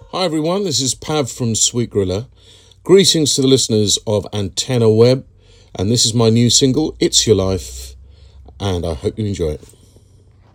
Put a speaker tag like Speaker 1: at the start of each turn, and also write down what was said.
Speaker 1: Hi everyone, this is Pav from Sweet Gorilla. Greetings to the listeners of Antenna Web, and this is my new single, It's Your Life, and I hope you enjoy it.